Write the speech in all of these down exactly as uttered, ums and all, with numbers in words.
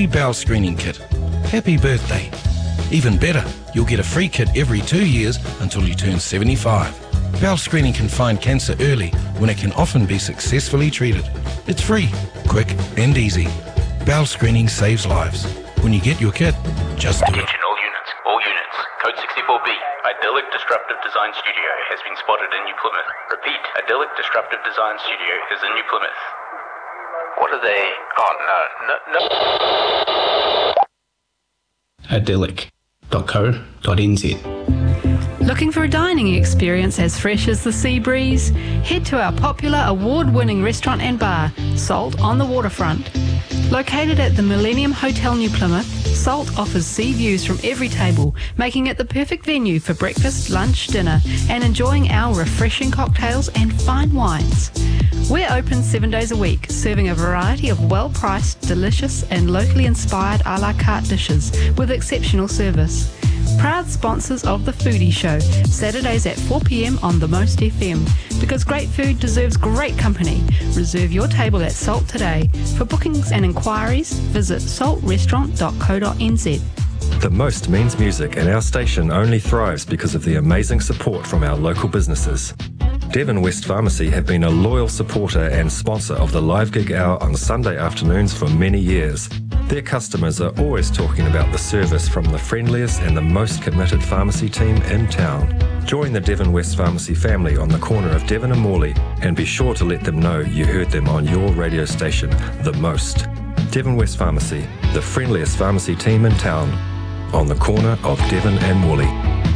free bowel screening kit. Happy birthday. Even better, you'll get a free kit every two years until you turn seventy-five. Bowel screening can find cancer early when it can often be successfully treated. It's free, quick and easy. Bowel screening saves lives. When you get your kit, just do it. Attention all units, all units. Code sixty-four B. Idyllic Disruptive Design Studio has been spotted in New Plymouth. Repeat, Idyllic Disruptive Design Studio is in New Plymouth. What are they? Oh, no, no, no. idyllic dot co dot n z. Looking for a dining experience as fresh as the sea breeze? Head to our popular award-winning restaurant and bar, Salt on the Waterfront. Located at the Millennium Hotel New Plymouth, Salt offers sea views from every table, making it the perfect venue for breakfast, lunch, dinner, and enjoying our refreshing cocktails and fine wines. We're open seven days a week, serving a variety of well-priced, delicious and locally inspired a la carte dishes with exceptional service. Proud sponsors of The Foodie Show, Saturdays at four p m on The Most F M. Because great food deserves great company. Reserve your table at Salt today. For bookings and inquiries, visit salt restaurant dot co dot n z. The Most means music, and our station only thrives because of the amazing support from our local businesses. Devon West Pharmacy have been a loyal supporter and sponsor of the Live Gig Hour on Sunday afternoons for many years. Their customers are always talking about the service from the friendliest and the most committed pharmacy team in town. Join the Devon West Pharmacy family on the corner of Devon and Morley, and be sure to let them know you heard them on your radio station, The Most. Devon West Pharmacy, the friendliest pharmacy team in town, on the corner of Devon and Morley.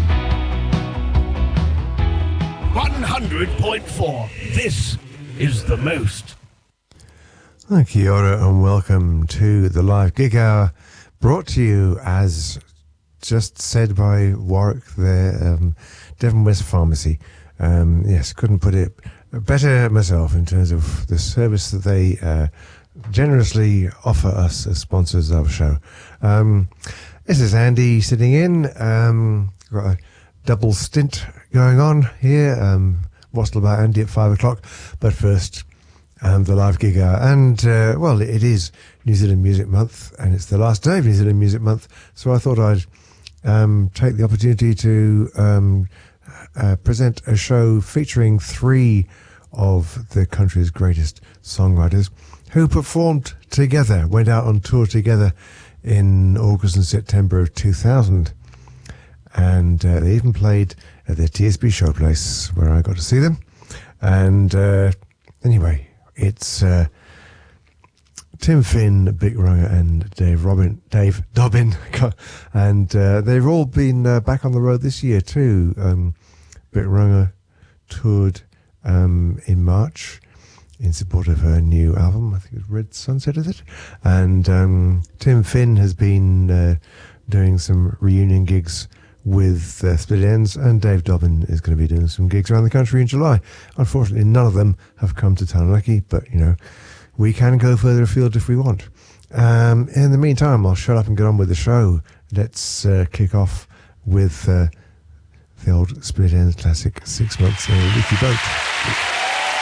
one hundred point four. This is The Most. Hi, kia ora and welcome to the Live Gig Hour, brought to you, as just said by Warwick there, um, Devon West Pharmacy. Um, yes, couldn't put it better myself in terms of the service that they uh, generously offer us as sponsors of the show. Um, this is Andy sitting in. Um, got a double stint going on here. Um, what's about Andy at five o'clock, but first, Um, the Live Gig Hour. And, uh, well, it is New Zealand Music Month, and it's the last day of New Zealand Music Month, so I thought I'd um, take the opportunity to um, uh, present a show featuring three of the country's greatest songwriters who performed together, went out on tour together in August and September of two thousand. And uh, they even played at the T S B Showplace, where I got to see them. And uh, anyway, it's uh, Tim Finn, Big Runga, and Dave Robin, Dave Dobbin, and uh, they've all been uh, back on the road this year too. Um, Big Runga toured um, in March in support of her new album. I think it's Red Sunset, is it? And um, Tim Finn has been uh, doing some reunion gigs with uh, Split Ends, and Dave Dobbin is going to be doing some gigs around the country in July. Unfortunately, none of them have come to Taranaki, but, you know, we can go further afield if we want. Um, in the meantime, I'll shut up and get on with the show. Let's uh, kick off with uh, the old Split Ends classic, Six Months in a Leaky Boat.